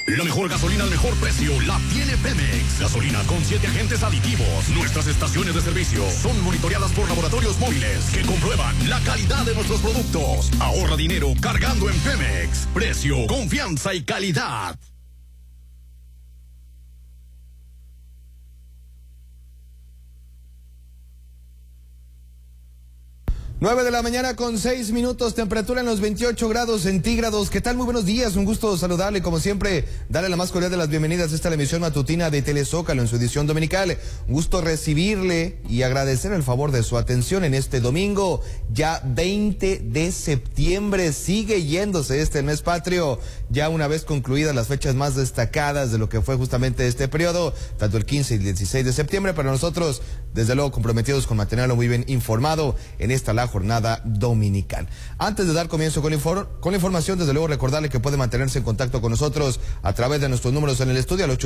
La mejor gasolina al mejor precio la tiene Pemex. Gasolina con 7 agentes aditivos. Nuestras estaciones de servicio son monitoreadas por laboratorios móviles que comprueban la calidad de nuestros productos. Ahorra dinero cargando en Pemex. Precio, confianza y calidad. Nueve de la mañana con 6 minutos, temperatura en los 28 grados centígrados. ¿Qué tal? Muy buenos días, un gusto saludarle. Como siempre, darle la más cordial de las bienvenidas a esta emisión matutina de Telezócalo en su edición dominical. Un gusto recibirle y agradecer el favor de su atención en este domingo, ya 20 de septiembre. Sigue yéndose este mes patrio, ya una vez concluidas las fechas más destacadas de lo que fue justamente este periodo, tanto el 15 y el 16 de septiembre. Para nosotros, desde luego, comprometidos con mantenerlo muy bien informado en esta jornada dominical. Antes de dar comienzo con la información, desde luego recordarle que puede mantenerse en contacto con nosotros a través de nuestros números en el estudio al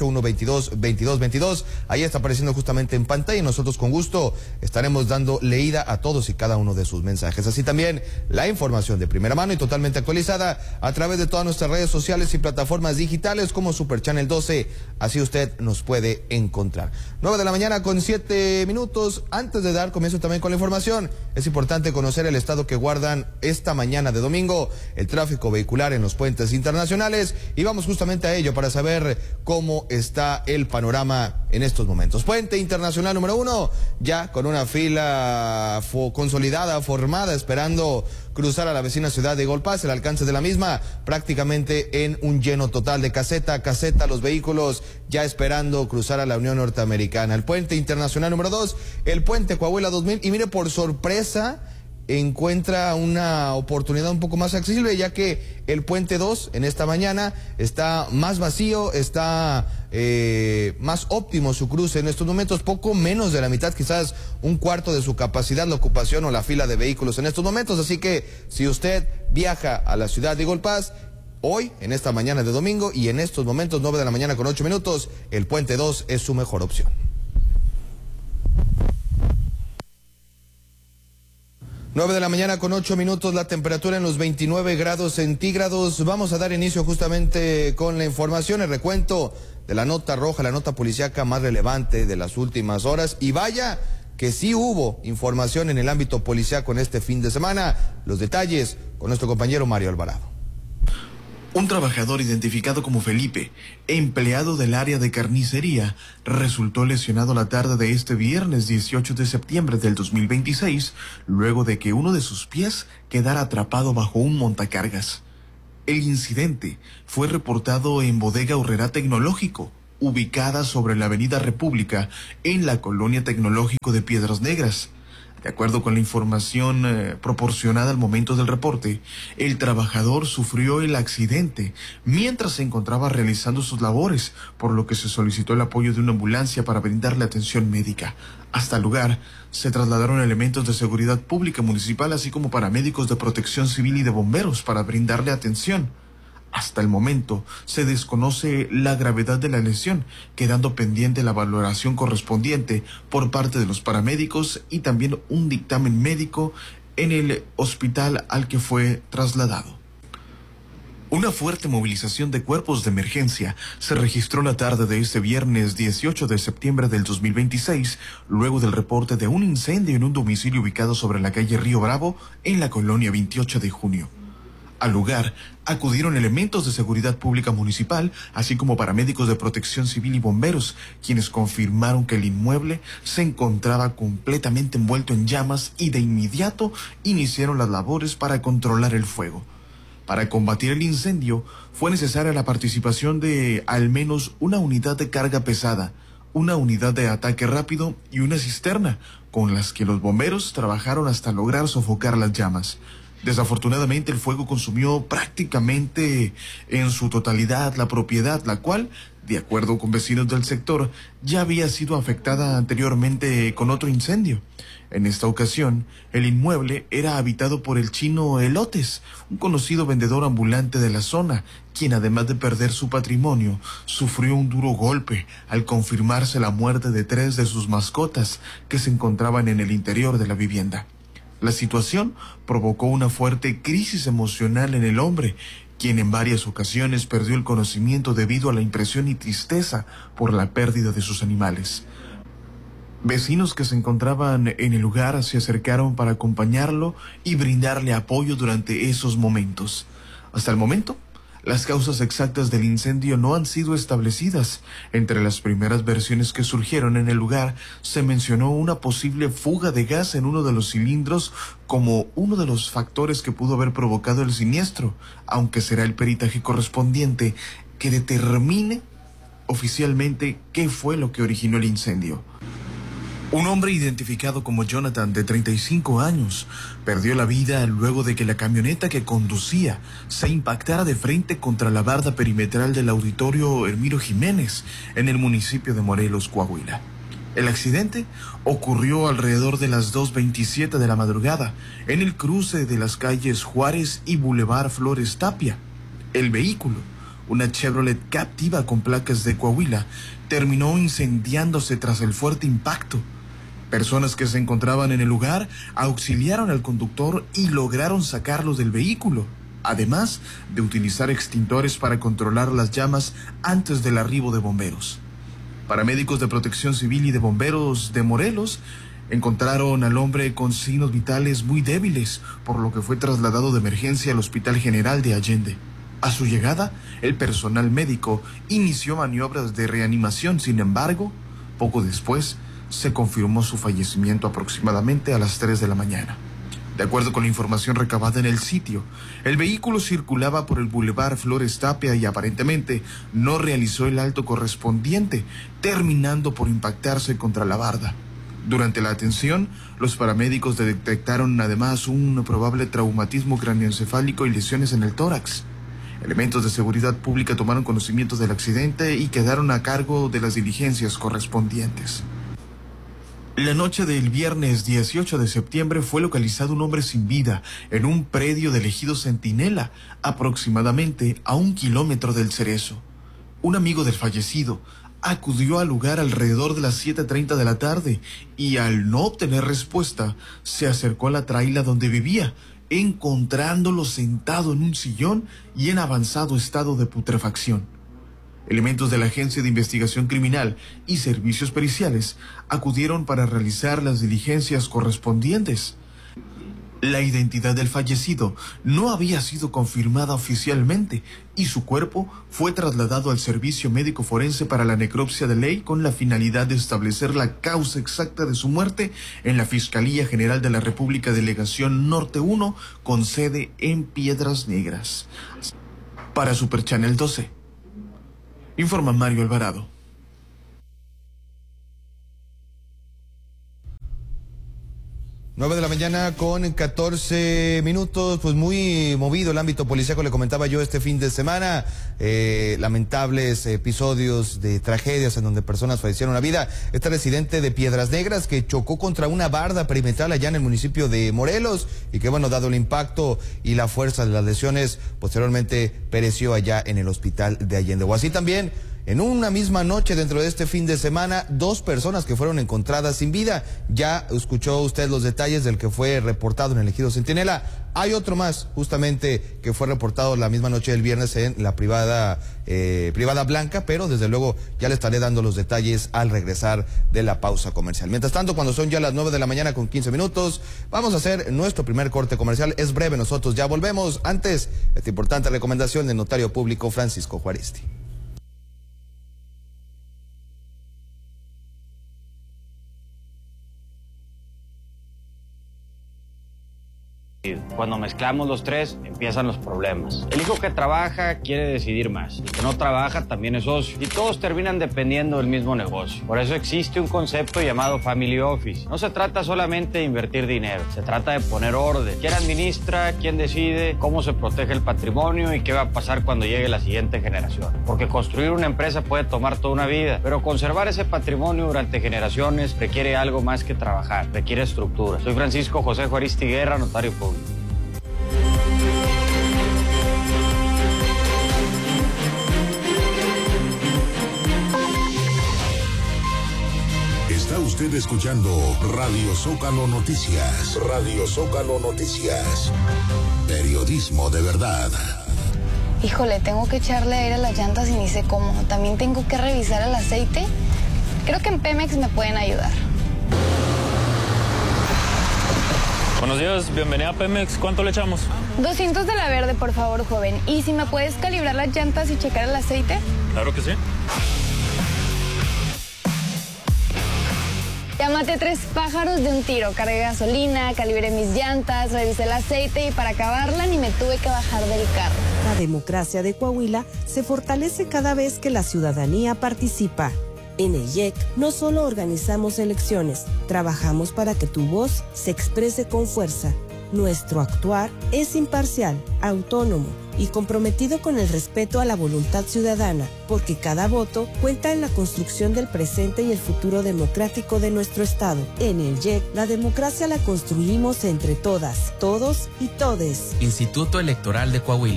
878-122-2222. Ahí está apareciendo justamente en pantalla y nosotros con gusto estaremos dando leída a todos y cada uno de sus mensajes. Así también la información de primera mano y totalmente actualizada a través de todas nuestras redes sociales y plataformas digitales como Super Channel 12. Así usted nos puede encontrar. 9 de la mañana con 7 minutos. Antes de dar comienzo también con la información, es importante conocer el estado que guardan esta mañana de domingo el tráfico vehicular en los puentes internacionales y vamos justamente a ello para saber cómo está el panorama en estos momentos. Puente Internacional número 1, ya con una fila consolidada, formada, esperando cruzar a la vecina ciudad de Eagle Pass, el alcance de la misma prácticamente en un lleno total de caseta a caseta, los vehículos ya esperando cruzar a la Unión Norteamericana. El Puente Internacional número 2, el Puente Coahuila 2000, y mire, por sorpresa encuentra una oportunidad un poco más accesible, ya que el Puente 2 en esta mañana está más vacío, está más óptimo su cruce en estos momentos, poco menos de la mitad, quizás un cuarto de su capacidad, la ocupación o la fila de vehículos en estos momentos. Así que si usted viaja a la ciudad de Eagle Pass, hoy, en esta mañana de domingo y en estos momentos, 9 de la mañana con 8 minutos, el Puente 2 es su mejor opción. 9 de la mañana con 8 minutos, la temperatura en los 29 grados centígrados. Vamos a dar inicio justamente con la información, el recuento de la nota roja, la nota policíaca más relevante de las últimas horas. Y vaya que sí hubo información en el ámbito policíaco en este fin de semana. Los detalles con nuestro compañero Mario Alvarado. Un trabajador identificado como Felipe, empleado del área de carnicería, resultó lesionado la tarde de este viernes 18 de septiembre del 2026, luego de que uno de sus pies quedara atrapado bajo un montacargas. El incidente fue reportado en Bodega Aurrerá Tecnológico, ubicada sobre la Avenida República, en la Colonia Tecnológico de Piedras Negras. De acuerdo con la información proporcionada al momento del reporte, el trabajador sufrió el accidente mientras se encontraba realizando sus labores, por lo que se solicitó el apoyo de una ambulancia para brindarle atención médica. Hasta el lugar se trasladaron elementos de seguridad pública municipal, así como paramédicos de protección civil y de bomberos para brindarle atención. Hasta el momento se desconoce la gravedad de la lesión, quedando pendiente la valoración correspondiente por parte de los paramédicos y también un dictamen médico en el hospital al que fue trasladado. Una fuerte movilización de cuerpos de emergencia se registró la tarde de este viernes 18 de septiembre del 2026, luego del reporte de un incendio en un domicilio ubicado sobre la calle Río Bravo, en la colonia 28 de junio. Al lugar acudieron elementos de seguridad pública municipal, así como paramédicos de protección civil y bomberos, quienes confirmaron que el inmueble se encontraba completamente envuelto en llamas y de inmediato iniciaron las labores para controlar el fuego. Para combatir el incendio fue necesaria la participación de al menos una unidad de carga pesada, una unidad de ataque rápido y una cisterna, con las que los bomberos trabajaron hasta lograr sofocar las llamas. Desafortunadamente, el fuego consumió prácticamente en su totalidad la propiedad, la cual, de acuerdo con vecinos del sector, ya había sido afectada anteriormente con otro incendio. En esta ocasión, el inmueble era habitado por el chino Elotes, un conocido vendedor ambulante de la zona, quien además de perder su patrimonio, sufrió un duro golpe al confirmarse la muerte de 3 de sus mascotas que se encontraban en el interior de la vivienda. La situación provocó una fuerte crisis emocional en el hombre, quien en varias ocasiones perdió el conocimiento debido a la impresión y tristeza por la pérdida de sus animales. Vecinos que se encontraban en el lugar se acercaron para acompañarlo y brindarle apoyo durante esos momentos. Hasta el momento, las causas exactas del incendio no han sido establecidas. Entre las primeras versiones que surgieron en el lugar, se mencionó una posible fuga de gas en uno de los cilindros como uno de los factores que pudo haber provocado el siniestro, aunque será el peritaje correspondiente que determine oficialmente qué fue lo que originó el incendio. Un hombre identificado como Jonathan, de 35 años, perdió la vida luego de que la camioneta que conducía se impactara de frente contra la barda perimetral del auditorio Hermiro Jiménez, en el municipio de Morelos, Coahuila. El accidente ocurrió alrededor de las 2:27 de la madrugada, en el cruce de las calles Juárez y Boulevard Flores Tapia. El vehículo, una Chevrolet Captiva con placas de Coahuila, terminó incendiándose tras el fuerte impacto. Personas que se encontraban en el lugar auxiliaron al conductor y lograron sacarlo del vehículo, además de utilizar extintores para controlar las llamas antes del arribo de bomberos. Paramédicos de Protección Civil y de Bomberos de Morelos encontraron al hombre con signos vitales muy débiles, por lo que fue trasladado de emergencia al Hospital General de Allende. A su llegada, el personal médico inició maniobras de reanimación. Sin embargo, poco después, se confirmó su fallecimiento aproximadamente a las 3 de la mañana. De acuerdo con la información recabada en el sitio, el vehículo circulaba por el Boulevard Flores Tapia y aparentemente no realizó el alto correspondiente, terminando por impactarse contra la barda. Durante la atención, los paramédicos detectaron además un probable traumatismo cráneoencefálico y lesiones en el tórax. Elementos de seguridad pública tomaron conocimiento del accidente y quedaron a cargo de las diligencias correspondientes. La noche del viernes 18 de septiembre fue localizado un hombre sin vida en un predio del ejido Centinela, aproximadamente a 1 kilómetro del Cerezo. Un amigo del fallecido acudió al lugar alrededor de las 7:30 de la tarde y, al no obtener respuesta, se acercó a la traila donde vivía, encontrándolo sentado en un sillón y en avanzado estado de putrefacción. Elementos de la Agencia de Investigación Criminal y Servicios Periciales acudieron para realizar las diligencias correspondientes. La identidad del fallecido no había sido confirmada oficialmente y su cuerpo fue trasladado al Servicio Médico Forense para la necropsia de ley con la finalidad de establecer la causa exacta de su muerte en la Fiscalía General de la República, Delegación Norte 1, con sede en Piedras Negras. Para Super Channel 12, informa Mario Alvarado. 9 de la mañana con 14 minutos, pues muy movido el ámbito policíaco, le comentaba yo este fin de semana, lamentables episodios de tragedias en donde personas fallecieron la vida. Este residente de Piedras Negras que chocó contra una barda perimetral allá en el municipio de Morelos y que, bueno, dado el impacto y la fuerza de las lesiones, posteriormente pereció allá en el hospital de Allende. O así también, en una misma noche dentro de este fin de semana, 2 personas que fueron encontradas sin vida. Ya escuchó usted los detalles del que fue reportado en el ejido Centinela. Hay otro más, justamente, que fue reportado la misma noche del viernes en la privada Blanca, pero desde luego ya le estaré dando los detalles al regresar de la pausa comercial. Mientras tanto, cuando son ya las 9 de la mañana con 15 minutos, vamos a hacer nuestro primer corte comercial. Es breve, nosotros ya volvemos. Antes, esta importante recomendación del notario público Francisco Juaristi. Cuando mezclamos los tres, empiezan los problemas. El hijo que trabaja quiere decidir más. El que no trabaja también es socio. Y todos terminan dependiendo del mismo negocio. Por eso existe un concepto llamado Family Office. No se trata solamente de invertir dinero. Se trata de poner orden. ¿Quién administra? ¿Quién decide? ¿Cómo se protege el patrimonio? ¿Y qué va a pasar cuando llegue la siguiente generación? Porque construir una empresa puede tomar toda una vida. Pero conservar ese patrimonio durante generaciones requiere algo más que trabajar. Requiere estructura. Soy Francisco José Juaristi Guerra, notario público. Está usted escuchando Radio Zócalo Noticias. Radio Zócalo Noticias. Periodismo de verdad. Híjole, tengo que echarle aire a las llantas y ni sé cómo. También tengo que revisar el aceite. Creo que en Pemex me pueden ayudar. Buenos días, bienvenida a Pemex. ¿Cuánto le echamos? 200 de la verde, por favor, joven. ¿Y si me puedes calibrar las llantas y checar el aceite? Claro que sí. Ya maté 3 pájaros de un tiro. Cargué gasolina, calibré mis llantas, revisé el aceite y para acabarla ni me tuve que bajar del carro. La democracia de Coahuila se fortalece cada vez que la ciudadanía participa. En el IEC no solo organizamos elecciones, trabajamos para que tu voz se exprese con fuerza. Nuestro actuar es imparcial, autónomo y comprometido con el respeto a la voluntad ciudadana, porque cada voto cuenta en la construcción del presente y el futuro democrático de nuestro Estado. En el IEC, la democracia la construimos entre todas, todos y todes. Instituto Electoral de Coahuila.